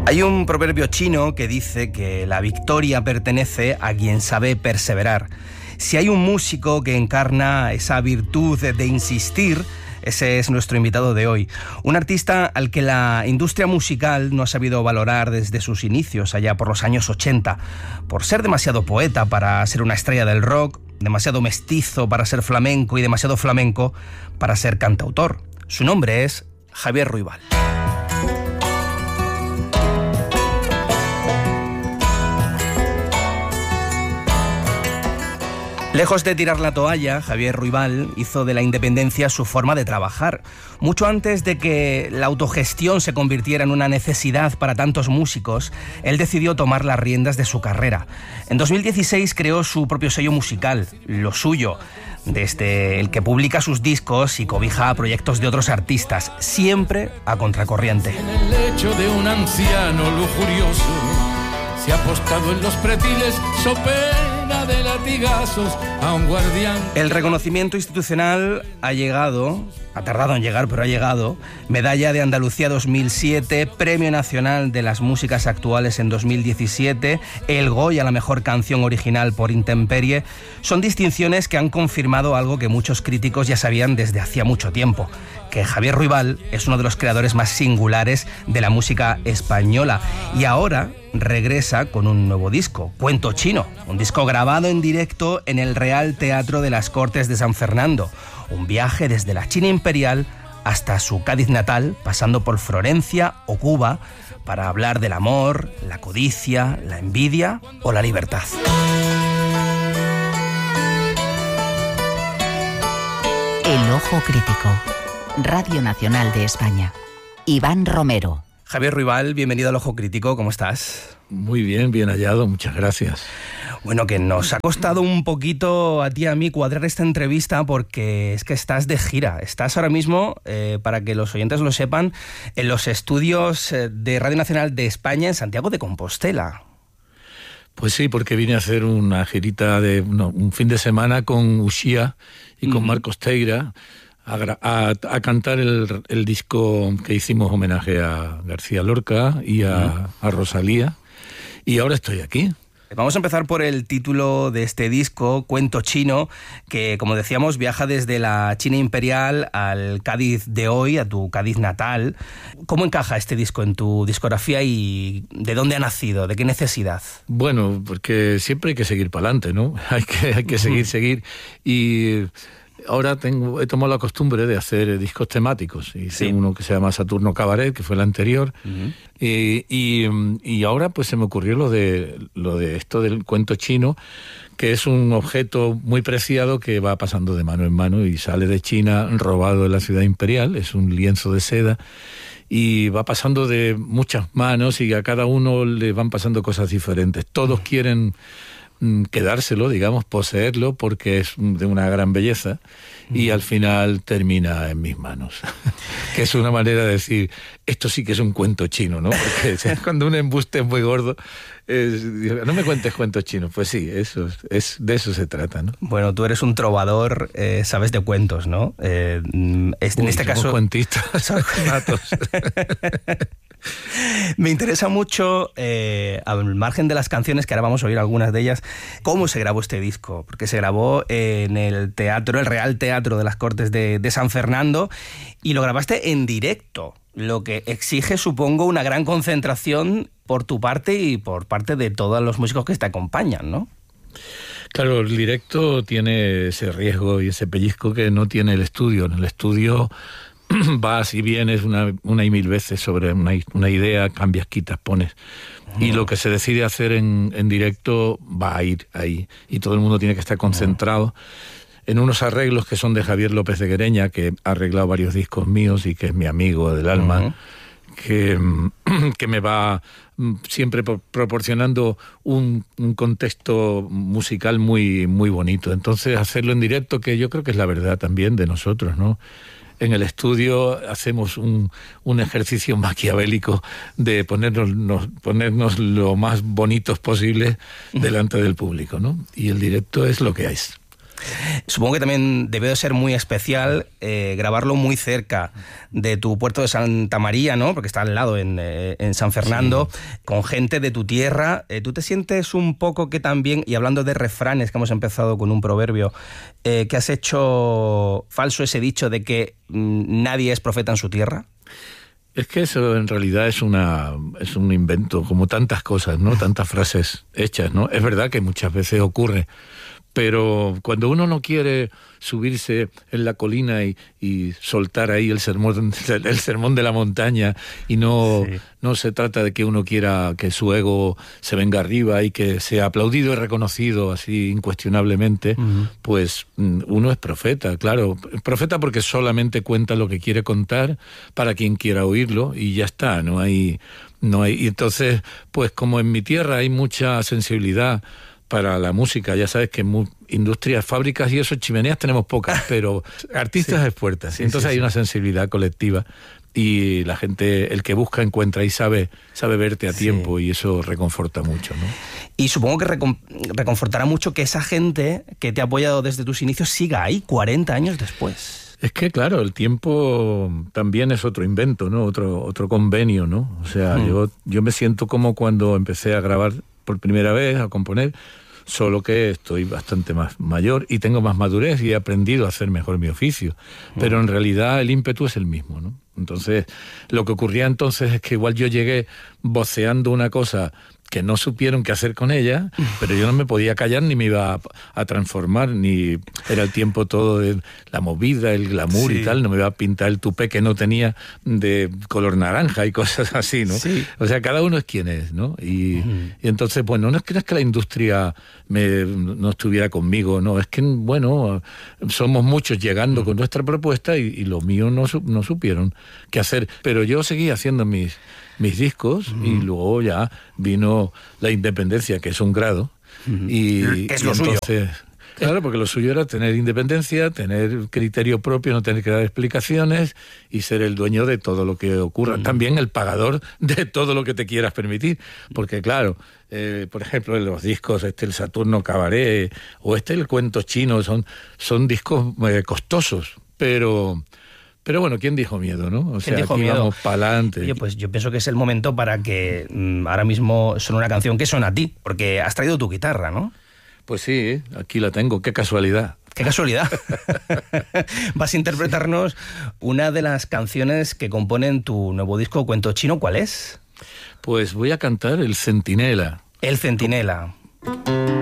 Hay un proverbio chino que dice que la victoria pertenece a quien sabe perseverar. Si hay un músico que encarna esa virtud de insistir, ese es nuestro invitado de hoy. Un artista al que la industria musical no ha sabido valorar desde sus inicios, allá por los años 80, por ser demasiado poeta para ser una estrella del rock, demasiado mestizo para ser flamenco y demasiado flamenco para ser cantautor. Su nombre es Javier Ruibal. Lejos de tirar la toalla, Javier Ruibal hizo de la independencia su forma de trabajar. Mucho antes de que la autogestión se convirtiera en una necesidad para tantos músicos, él decidió tomar las riendas de su carrera. En 2016 creó su propio sello musical, Lo Suyo, desde el que publica sus discos y cobija a proyectos de otros artistas, siempre a contracorriente. En el lecho de un anciano lujurioso se ha apostado en los pretiles so pena de latigazos a un guardián. El reconocimiento institucional ha tardado en llegar, pero ha llegado. Medalla de Andalucía 2007, Premio Nacional de las Músicas Actuales en 2017, el Goya a la mejor canción original por Intemperie. Son distinciones que han confirmado algo que muchos críticos ya sabían desde hacía mucho tiempo, que Javier Ruibal es uno de los creadores más singulares de la música española. Y ahora regresa con un nuevo disco, Cuento Chino, un disco grabado en directo en el Real Teatro de las Cortes de San Fernando. Un viaje desde la China imperial hasta su Cádiz natal, pasando por Florencia o Cuba, para hablar del amor, la codicia, la envidia o la libertad. El Ojo Crítico. Radio Nacional de España. Iván Romero. Javier Ruibal, bienvenido al Ojo Crítico, ¿cómo estás? Muy bien, bien hallado, muchas gracias. Bueno, que nos ha costado un poquito a ti y a mí cuadrar esta entrevista porque es que estás de gira. Estás ahora mismo, para que los oyentes lo sepan, en los estudios de Radio Nacional de España en Santiago de Compostela. Pues sí, porque vine a hacer una girita de un fin de semana con Uxía y con Marcos Teira a cantar el disco que hicimos homenaje a García Lorca y a Rosalía. Y ahora estoy aquí. Vamos a empezar por el título de este disco, Cuento Chino, que, como decíamos, viaja desde la China imperial al Cádiz de hoy, a tu Cádiz natal. ¿Cómo encaja este disco en tu discografía y de dónde ha nacido? ¿De qué necesidad? Bueno, porque siempre hay que seguir para adelante, ¿no? Hay que seguir. Y ahora he tomado la costumbre de hacer discos temáticos. Hice uno que se llama Saturno Cabaret, que fue el anterior. Y ahora pues se me ocurrió lo de esto del cuento chino, que es un objeto muy preciado que va pasando de mano en mano y sale de China robado de la ciudad imperial. Es un lienzo de seda y va pasando de muchas manos y a cada uno le van pasando cosas diferentes. Todos quieren quedárselo, digamos, poseerlo, porque es de una gran belleza y al final termina en mis manos. Que es una manera de decir, esto sí que es un cuento chino, ¿no? Porque cuando un embuste es muy gordo, no me cuentes cuentos chinos. Pues sí, de eso se trata, ¿no? Bueno, tú eres un trovador, sabes de cuentos, ¿no? En este caso... cuentistas natos. Me interesa mucho, al margen de las canciones, que ahora vamos a oír algunas de ellas, cómo se grabó este disco, porque se grabó en el Real Teatro de las Cortes de San Fernando y lo grabaste en directo, lo que exige, supongo, una gran concentración por tu parte y por parte de todos los músicos que te acompañan, ¿no? Claro, el directo tiene ese riesgo y ese pellizco que no tiene el estudio. En el estudio vas y vienes una y mil veces sobre una idea, cambias, quitas, pones. Y lo que se decide hacer en directo va a ir ahí. Y todo el mundo tiene que estar concentrado en unos arreglos que son de Javier López de Guereña, que ha arreglado varios discos míos y que es mi amigo del alma, que me va siempre proporcionando un contexto musical muy, muy bonito. Entonces, hacerlo en directo, que yo creo que es la verdad también de nosotros, ¿no? En el estudio hacemos un ejercicio maquiavélico de ponernos lo más bonitos posible delante del público, ¿no? Y el directo es lo que es. Supongo que también debió de ser muy especial grabarlo muy cerca de tu puerto de Santa María, ¿no? Porque está al lado en San Fernando, sí, con gente de tu tierra. ¿Tú te sientes un poco que también, y hablando de refranes, que hemos empezado con un proverbio, que has hecho falso ese dicho de que nadie es profeta en su tierra? Es que eso en realidad es un invento, como tantas cosas, ¿no? Tantas frases hechas, ¿no? Es verdad que muchas veces ocurre, pero cuando uno no quiere subirse en la colina y soltar ahí el sermón de la montaña, y no se trata de que uno quiera que su ego se venga arriba y que sea aplaudido y reconocido así incuestionablemente, pues uno es profeta, claro. Profeta porque solamente cuenta lo que quiere contar para quien quiera oírlo y ya está, no hay. Y entonces, pues como en mi tierra hay mucha sensibilidad para la música, ya sabes que industrias, fábricas y eso, chimeneas tenemos pocas, pero artistas es fuerte. Sí, entonces hay una sensibilidad colectiva y la gente, el que busca encuentra y sabe verte a tiempo, y eso reconforta mucho, ¿no? Y supongo que reconfortará mucho que esa gente que te ha apoyado desde tus inicios siga ahí 40 años después. Es que, claro, el tiempo también es otro invento, ¿no? Otro convenio, ¿no? O sea, yo me siento como cuando empecé a grabar por primera vez, a componer, solo que estoy bastante más mayor y tengo más madurez y he aprendido a hacer mejor mi oficio. Pero en realidad el ímpetu es el mismo, ¿no? Entonces, lo que ocurría entonces es que igual yo llegué voceando una cosa que no supieron qué hacer con ella, pero yo no me podía callar ni me iba a transformar, ni era el tiempo todo de la movida, el glamour y tal, no me iba a pintar el tupé que no tenía de color naranja y cosas así, ¿no? Sí. O sea, cada uno es quien es, ¿no? Y entonces, bueno, no es que la industria no estuviera conmigo, no, es que, bueno, somos muchos llegando con nuestra propuesta y lo mío no supieron qué hacer, pero yo seguí haciendo mis discos y luego ya vino la independencia, que es un grado, y es lo suyo. Claro, porque lo suyo era tener independencia, tener criterio propio, no tener que dar explicaciones y ser el dueño de todo lo que ocurra. También el pagador de todo lo que te quieras permitir. Porque claro, por ejemplo, en los discos, el Saturno Cabaret o el Cuento Chino, son discos costosos, pero bueno, ¿quién dijo miedo, no? O sea, aquí vamos para adelante. Oye, pues yo pienso que es el momento para que ahora mismo suene una canción que suena a ti, porque has traído tu guitarra, ¿no? Pues sí, aquí la tengo, qué casualidad. ¡Qué casualidad! Vas a interpretarnos una de las canciones que componen tu nuevo disco Cuento Chino, ¿cuál es? Pues voy a cantar El Centinela. El Centinela.